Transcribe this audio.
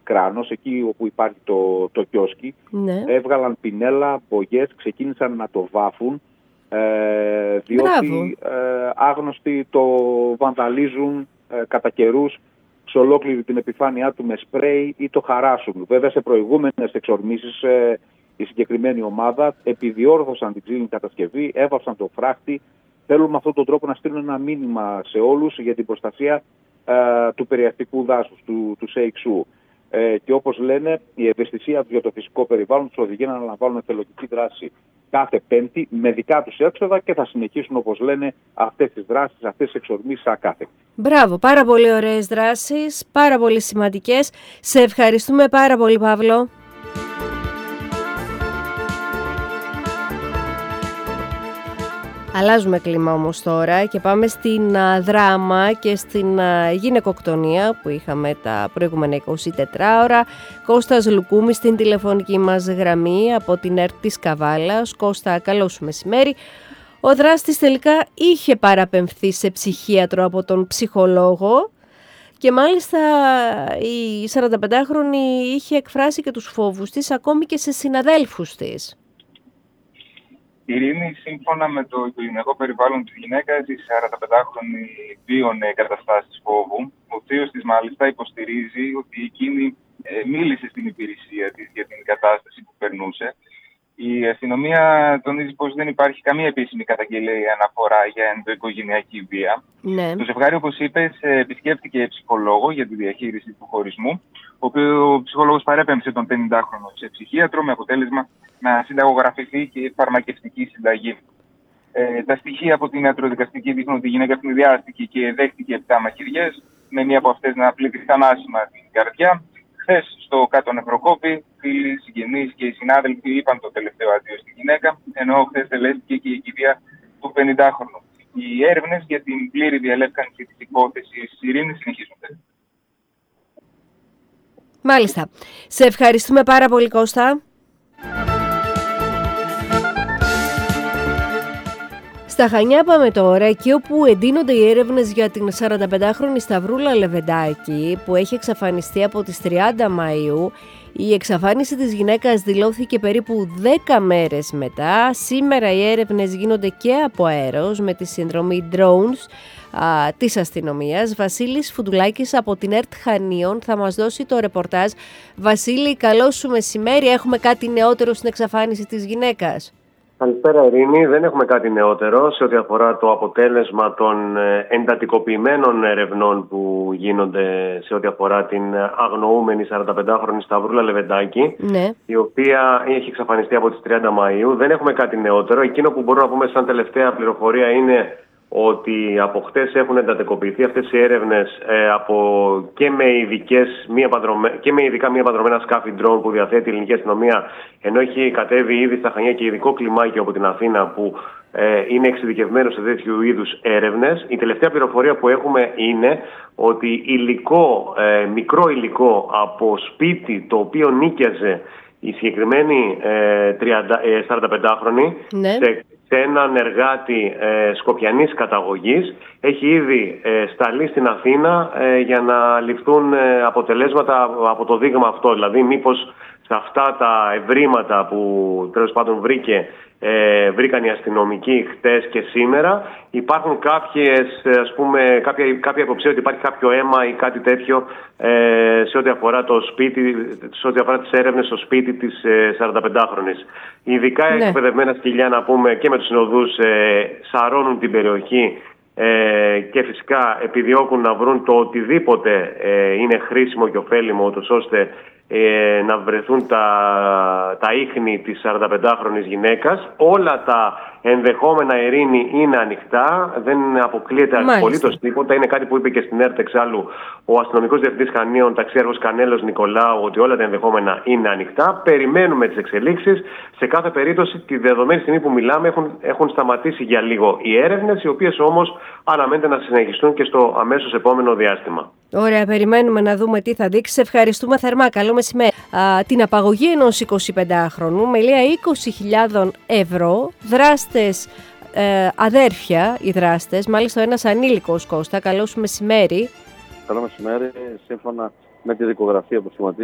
Κράνος, εκεί όπου υπάρχει το κιόσκι. Ναι. Έβγαλαν πινέλα, μπογιές, ξεκίνησαν να το βάφουν, διότι άγνωστοι το βανδαλίζουν κατά καιρούς σε ολόκληρη την επιφάνειά του με σπρέι ή το χαράσουν. Βέβαια, σε προηγούμενες εξορμήσεις η συγκεκριμένη ομάδα επιδιόρθωσαν την ξύλινη κατασκευή, έβαψαν το φράχτη. Θέλουν με αυτόν τον τρόπο να στείλουν ένα μήνυμα σε όλους για την προστασία του περιαστικού δάσους, του ΣΕΙΞΟΥ. Και όπως λένε, η ευαισθησία για το φυσικό περιβάλλον τους οδηγεί να αναλαμβάνουν εθελοντική δράση κάθε Πέμπτη με δικά τους έξοδα και θα συνεχίσουν, όπως λένε, αυτές τις δράσεις, αυτές τις εξορμήσεις ακάθεκτα. Μπράβο, πάρα πολύ ωραίες δράσεις, πάρα πολύ σημαντικές. Σε ευχαριστούμε πάρα πολύ, Παύλο. Αλλάζουμε κλίμα όμως τώρα και πάμε στην δράμα και στην γυναικοκτονία που είχαμε τα προηγούμενα 24 ώρα. Κώστας Λουκούμης στην τηλεφωνική μας γραμμή από την ΕΡΤ της Καβάλας. Κώστα, καλό σου μεσημέρι. Ο δράστης τελικά είχε παραπεμφθεί σε ψυχίατρο από τον ψυχολόγο και μάλιστα η 45χρονη είχε εκφράσει και τους φόβους της ακόμη και σε συναδέλφους της. Ειρήνη, σύμφωνα με το οικογενειακό περιβάλλον της γυναίκας, η 45χρονη βίωνε καταστάσεις φόβου. Ο θείος της μάλιστα υποστηρίζει ότι εκείνη μίλησε στην υπηρεσία της για την κατάσταση που περνούσε. Η αστυνομία τονίζει πως δεν υπάρχει καμία επίσημη καταγγελία ή αναφορά για ενδοοικογενειακή βία. Ναι. Το ζευγάρι, όπως είπες, επισκέφτηκε ψυχολόγο για τη διαχείριση του χωρισμού, ο ψυχολόγος παρέπεμψε τον 50χρονο σε ψυχίατρο με αποτέλεσμα να συνταγογραφηθεί και φαρμακευτική συνταγή. Τα στοιχεία από την ιατροδικαστική δείχνουν ότι η γυναίκα ευνηδιάστηκε και δέχτηκε 7 μαχαιριές, με μία από αυτές να πλήττει θανάσιμα την καρδιά. Χθες στο κάτω νευροκόπη, φίλοι, συγγενείς και οι συνάδελφοι είπαν το τελευταίο αντίο στη γυναίκα, ενώ χθες τελέστηκε και η κηδεία του 50χρονου. Οι έρευνες για την πλήρη διαλεύκανση της υπόθεσης Ειρήνης συνεχίζονται. Μάλιστα. Σε ευχαριστούμε πάρα πολύ, Κώστα. Στα Χανιά πάμε τώρα, εκεί όπου εντείνονται οι έρευνες για την 45χρονη Σταυρούλα Λεβεντάκη που έχει εξαφανιστεί από τις 30 Μαΐου. Η εξαφάνιση της γυναίκας δηλώθηκε περίπου 10 μέρες μετά. Σήμερα οι έρευνες γίνονται και από αέρος με τη συνδρομή drones της αστυνομίας. Βασίλης Φουντουλάκης από την ΕΡΤ Χανίων θα μας δώσει το ρεπορτάζ. Βασίλη, καλό σου μεσημέρι. Έχουμε κάτι νεότερο στην εξαφάνιση της γυναίκας? Καλησπέρα, Ειρήνη. Δεν έχουμε κάτι νεότερο σε ό,τι αφορά το αποτέλεσμα των εντατικοποιημένων ερευνών που γίνονται σε ό,τι αφορά την αγνοούμενη 45χρονη Σταυρούλα Λεβεντάκη, ναι, η οποία έχει εξαφανιστεί από τις 30 Μαΐου. Δεν έχουμε κάτι νεότερο. Εκείνο που μπορούμε να πούμε σαν τελευταία πληροφορία είναι ότι από χτες έχουν εντατικοποιηθεί αυτές οι έρευνες και με ειδικά μη επανδρομένα σκάφη drone που διαθέτει η ελληνική αστυνομία, ενώ έχει κατέβει ήδη στα Χανιά και ειδικό κλιμάκιο από την Αθήνα που είναι εξειδικευμένο σε τέτοιου είδους έρευνες. Η τελευταία πληροφορία που έχουμε είναι ότι μικρό υλικό από σπίτι το οποίο νίκιαζε η συγκεκριμένη 45χρονη, ναι, σε έναν εργάτη σκοπιανής καταγωγής, έχει ήδη σταλεί στην Αθήνα για να ληφθούν αποτελέσματα από το δείγμα αυτό. Δηλαδή μήπως σε αυτά τα ευρήματα που τέλος πάντων βρήκαν οι αστυνομικοί χτες και σήμερα υπάρχουν κάποια υποψία ότι υπάρχει κάποιο αίμα ή κάτι τέτοιο σε ό,τι αφορά το σπίτι, σε ό,τι αφορά τις έρευνες στο σπίτι της 45χρονης. Ειδικά εκπαιδευμένα σκυλιά, να πούμε, και με τους συνοδούς σαρώνουν την περιοχή και φυσικά επιδιώκουν να βρουν το οτιδήποτε είναι χρήσιμο και ωφέλιμο, ώστε να βρεθούν τα ίχνη της 45χρονης γυναίκας. Όλα τα ενδεχόμενα, Ειρήνη, είναι ανοιχτά, δεν αποκλείεται απολύτως τίποτα. Είναι κάτι που είπε και στην ΕΡΤ εξάλλου ο αστυνομικός διευθυντής Χανίων, ταξίαρχος Κανέλος Νικολάου, ότι όλα τα ενδεχόμενα είναι ανοιχτά. Περιμένουμε τις εξελίξεις. Σε κάθε περίπτωση, τη δεδομένη στιγμή που μιλάμε, έχουν σταματήσει για λίγο οι έρευνες, οι οποίες όμως αναμένεται να συνεχιστούν και στο αμέσως επόμενο διάστημα. Ωραία, περιμένουμε να δούμε τι θα δείξει. Σε ευχαριστούμε θερμά. Καλό μεσημέρι. Την απαγωγή ενός 25χρονου με λία 20.000 ευρώ, δράστες αδέρφια οι δράστες, μάλιστα ένας ανήλικος, Κώστα. Καλό σου μεσημέρι. Καλό μεσημέρι. Σύμφωνα με τη δικογραφία που σχηματίζει